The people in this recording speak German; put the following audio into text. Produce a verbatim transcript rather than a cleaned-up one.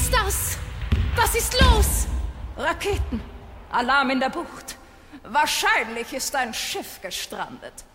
ist das? Was ist los? Raketen. Alarm in der Bucht. Wahrscheinlich ist ein Schiff gestrandet.